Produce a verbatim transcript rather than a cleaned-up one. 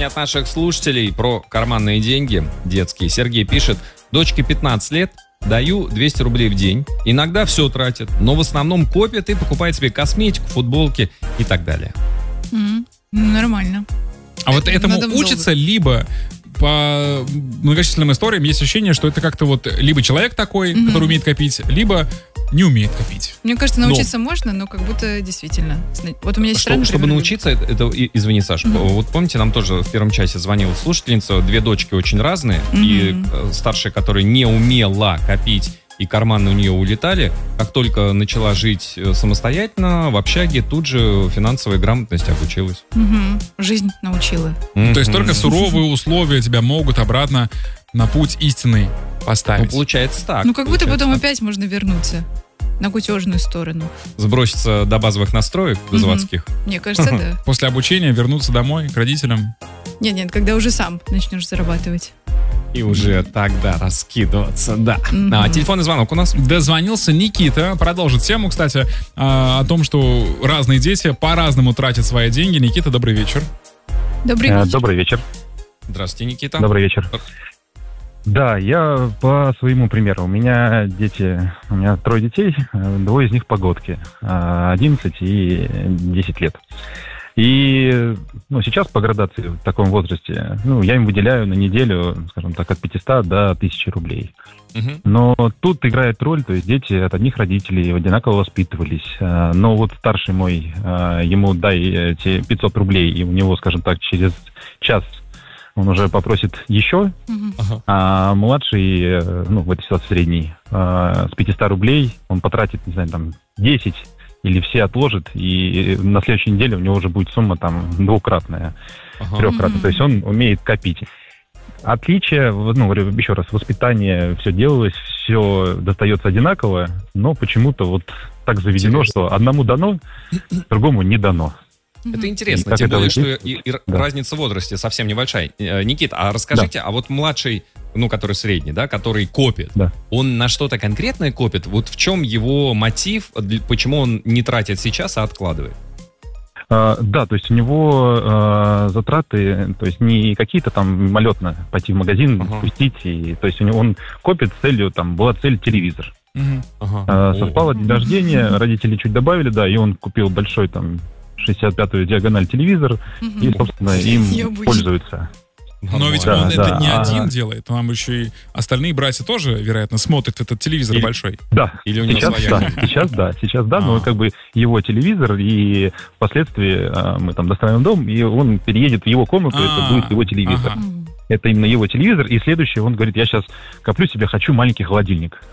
сообщение от наших слушателей про карманные деньги детские. Сергей пишет: дочке пятнадцать лет, даю двести рублей в день. Иногда все тратит, но в основном копит и покупает себе косметику, футболки и так далее. Mm-hmm. Нормально. А вот этому учится, либо по многочисленным историям есть ощущение, что это как-то вот либо человек такой, mm-hmm. который умеет копить, либо не умеет копить. Мне кажется, научиться но... можно, но как будто действительно. Вот у меня сестра, что, например, чтобы научиться, это, это извини, Саша, mm-hmm. вот помните, нам тоже в первом часе звонила слушательница, две дочки очень разные, mm-hmm. и старшая, которая не умела копить, и карманы у нее улетали, как только начала жить самостоятельно в общаге, тут же финансовой грамотности обучилась. Угу. Жизнь научила. Mm-hmm. То есть только суровые условия тебя могут обратно на путь истинный поставить. Ну, получается так. Ну, как будто потом так. опять можно вернуться на кутежную сторону. Сброситься до базовых настроек, до заводских. Мне кажется, да. После обучения вернуться домой к родителям. Нет-нет, когда уже сам начнешь зарабатывать. И уже тогда раскидываться, да. Mm-hmm. А, телефонный звонок у нас. Дозвонился Никита. Продолжит тему, кстати, о том, что разные дети по-разному тратят свои деньги. Никита, добрый вечер. Добрый вечер. Добрый вечер. Здравствуйте, Никита. Добрый вечер. Да, я по своему примеру. У меня дети, у меня трое детей, двое из них погодки, одиннадцать и десять лет. И ну, сейчас по градации в таком возрасте, ну, я им выделяю на неделю, скажем так, от пятисот до тысячи рублей. Uh-huh. Но тут играет роль, то есть дети от одних родителей одинаково воспитывались. Но вот старший мой, ему дай эти пятьсот рублей, и у него, скажем так, через час он уже попросит еще, uh-huh. а младший, ну, в этой ситуации средний, с пятисот рублей он потратит, не знаю, там, десять или все отложит, и на следующей неделе у него уже будет сумма там двукратная, ага. трехкратная. Mm-hmm. То есть он умеет копить. Отличие, ну, еще раз, воспитание, все делалось, все достается одинаково, но почему-то вот так заведено, интересно, что одному дано, другому не дано. Это интересно, тем более, что и, и да. разница в возрасте совсем небольшая. Никит, а расскажите, да. а вот младший, ну, который средний, да, который копит, да. он на что-то конкретное копит? Вот в чем его мотив, почему он не тратит сейчас, а откладывает? А, да, то есть у него а, затраты, то есть не какие-то там мимолетно пойти в магазин, ага. купить, и, то есть у него, он копит с целью, там была цель телевизор. Угу. Ага. А, совпало день рождения, родители чуть добавили, да, и он купил большой там шестьдесят пятую диагональ телевизор, угу. и, собственно, им Я пользуются. Но ведь да, он да, это не а... один делает, там еще и остальные братья тоже, вероятно, смотрят этот телевизор Или... большой. Да, Или у него сейчас, своя. Да, сейчас да, сейчас да, но как бы его телевизор, и впоследствии а, мы там доставим дом, и он переедет в его комнату, это будет его телевизор. Ага. Это именно его телевизор, и следующее, он говорит, я сейчас коплю себе, хочу маленький холодильник.